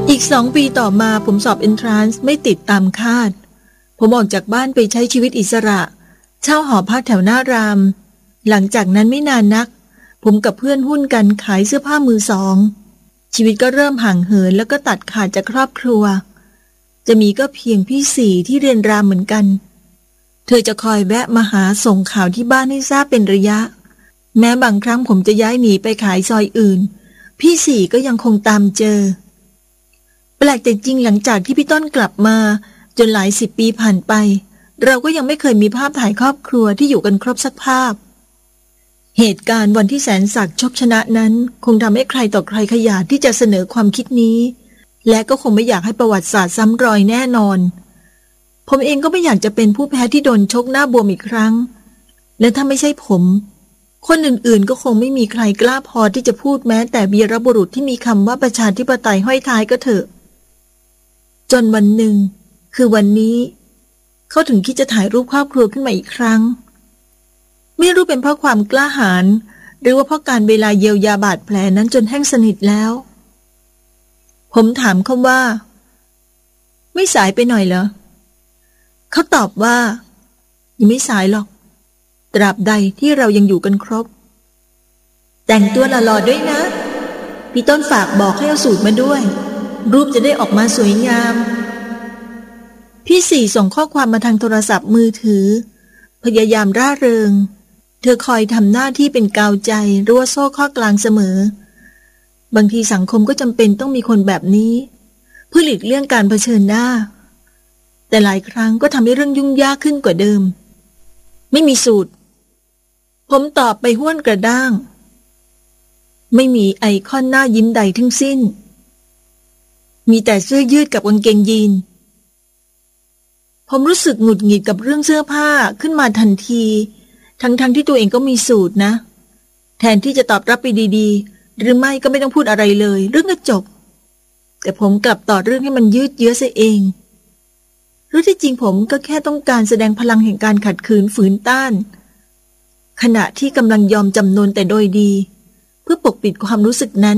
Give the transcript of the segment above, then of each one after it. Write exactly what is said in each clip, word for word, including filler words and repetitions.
อีกสองปีต่อมาผมสอบเอนทรานซ์ไม่ติดตามคาดผมออกจากบ้านไปใช้ชีวิตอิสระเช่าหอพักแถวหน้ารามหลังจากนั้นไม่นานนักผมกับเพื่อนหุ้นกันขายเสื้อผ้ามือสองชีวิตก็เริ่มห่างเหินแล้วก็ตัดขาดจากครอบครัวจะมีก็เพียงพี่สี่ที่เรียนรามเหมือนกันเธอจะคอยแวะมาหาส่งข่าวที่บ้านให้ทราบเป็นระยะแม้บางครั้งผมจะย้ายหนีไปขายซอยอื่นพี่สี่ก็ยังคงตามเจอแปลกแต่จริงหลังจากที่พี่ต้นกลับมาจนหลายสิบปีผ่านไปเราก็ยังไม่เคยมีภาพถ่ายครอบครัวที่อยู่กันครบสักภาพเหตุการณ์วันที่แสนศักดิ์ชกชนะนั้นคงทำให้ใครต่อใครขยาดที่จะเสนอความคิดนี้และก็คงไม่อยากให้ประวัติศาสตร์ซ้ำรอยแน่นอนผมเองก็ไม่อยากจะเป็นผู้แพ้ที่โดนชกหน้าบวมอีกครั้งและถ้าไม่ใช่ผมคนอื่นๆก็คงไม่มีใครกล้าพอที่จะพูดแม้แต่วีรบุรุษที่มีคำว่าประชาธิปไตยห้อยท้ายก็เถอะจนวันหนึ่งคือวันนี้เขาถึงคิดจะถ่ายรูปครอบครัวขึ้นมาอีกครั้งไม่รู้เป็นเพราะความกล้าหาญหรือว่าเพราะการเวลาเยียวยาบาดแผลนั้นจนแห้งสนิทแล้วผมถามเขาว่าไม่สายไปหน่อยเหรอเขาตอบว่ายังไม่สายหรอกตราบใดที่เรายังอยู่กันครบแต่งตัวหล่อๆด้วยนะพี่ต้นฝากบอกให้เอาสูตรมาด้วยรูปจะได้ออกมาสวยงามพี่สี่ส่งข้อความมาทางโทรศัพท์มือถือพยายามร่าเริงเธอคอยทำหน้าที่เป็นกาวใจรั้วโซ่ข้อกลางเสมอบางทีสังคมก็จำเป็นต้องมีคนแบบนี้เพื่อหลีกเลี่ยงการเผชิญหน้าแต่หลายครั้งก็ทำให้เรื่องยุ่งยากขึ้นกว่าเดิมไม่มีสูตรผมตอบไปห้วนกระด้างไม่มีไอคอนหน้ายิ้มใดทั้งสิ้นมีแต่เสื้อยืดกับกางเกงยีนผมรู้สึกหงุดหงิดกับเรื่องเสื้อผ้าขึ้นมาทันทีทั้งๆ ท, ที่ตัวเองก็มีสูตรนะแทนที่จะตอบรับไปดีๆหรือไม่ก็ไม่ต้องพูดอะไรเลยเรื่องก็จบแต่ผมกลับต่อเรื่องให้มันยืดเยื้อซะเองหรือที่จริงผมก็แค่ต้องการแสดงพลังแห่งการขัดขืนฝืนต้านขณะที่กำลังยอมจำนนแต่โดยดีเพื่อปกปิดความรู้สึกนั้น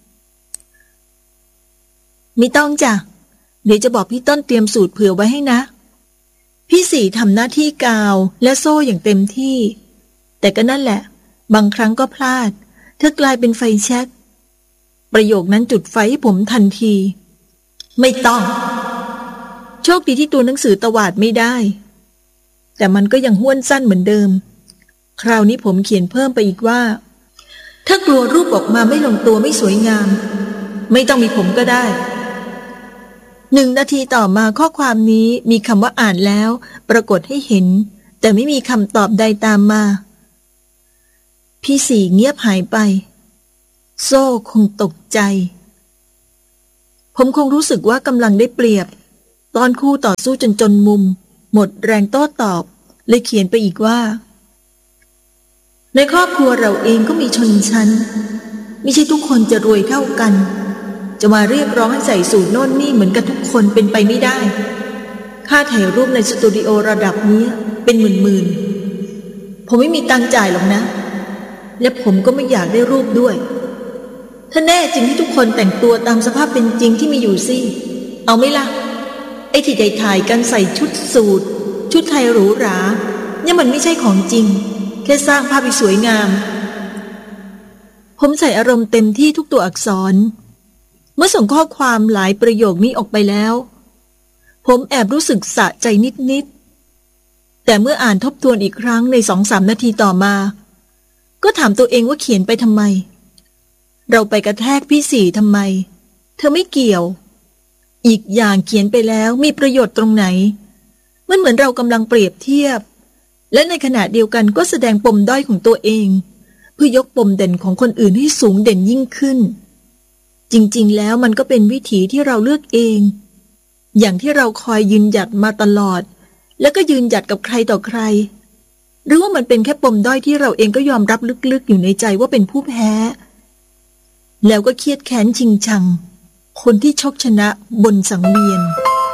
ไม่ต้องจ้ะเดี๋ยวจะบอกพี่ต้นเตรียมสูตรเผื่อไว้ให้นะพี่สี่ทำหน้าที่กาวและโซ่อย่างเต็มที่แต่ก็นั่นแหละบางครั้งก็พลาดเธอกลายเป็นไฟแช็กประโยคนั้นจุดไฟให้ผมทันทีไม่ต้องโชคดีที่ตัวหนังสือตวาดไม่ได้แต่มันก็ยังห้วนสั้นเหมือนเดิมคราวนี้ผมเขียนเพิ่มไปอีกว่าถ้ากลัวรูปออกมาไม่ลงตัวไม่สวยงามไม่ต้องมีผมก็ได้หนึ่งนาทีต่อมาข้อความนี้มีคำว่าอ่านแล้วปรากฏให้เห็นแต่ไม่มีคำตอบใดตามมาพี่สี่เงียบหายไปโซ่คงตกใจผมคงรู้สึกว่ากำลังได้เปรียบตอนคู่ต่อสู้จนจนมุมหมดแรงโต้ตอบเลยเขียนไปอีกว่าในครอบครัวเราเองก็มีชนชั้นไม่ใช่ทุกคนจะรวยเท่ากันจะมาเรียกร้องให้ใส่สูทโน่นนี่เหมือนกันทุกคนเป็นไปไม่ได้ค่าถ่ายรูปในสตูดิโอระดับนี้เป็นหมื่นๆผมไม่มีตังค์จ่ายหรอกนะและผมก็ไม่อยากได้รูปด้วยถ้าแน่จริงที่ทุกคนแต่งตัวตามสภาพเป็นจริงที่มีอยู่สิเอาไหมล่ะไอ้ที่ได้ถ่ายกันใส่ชุดสูทชุดไทยหรูหราเนี่ยมันไม่ใช่ของจริงแค่สร้างภาพให้สวยงามผมใส่อารมณ์เต็มที่ทุกตัวอักษรเมื่อส่งข้อความหลายประโยคนี้ออกไปแล้วผมแอบรู้สึกสะใจนิดๆแต่เมื่ออ่านทบทวนอีกครั้งในสองสามนาทีต่อมาก็ถามตัวเองว่าเขียนไปทำไมเราไปกระแทกพี่สี่ทำไมเธอไม่เกี่ยวอีกอย่างเขียนไปแล้วมีประโยชน์ตรงไหนมันเหมือนเรากำลังเปรียบเทียบและในขณะเดียวกันก็แสดงปมด้อยของตัวเองเพื่อยกปมเด่นของคนอื่นให้สูงเด่นยิ่งขึ้นจริงๆแล้วมันก็เป็นวิถีที่เราเลือกเองอย่างที่เราคอยยืนหยัดมาตลอดแล้วก็ยืนหยัดกับใครต่อใครหรือว่ามันเป็นแค่ปมด้อยที่เราเองก็ยอมรับลึกๆอยู่ในใจว่าเป็นผู้แพ้แล้วก็เครียดแค้นชิงชังคนที่ชกชนะบนสังเวียน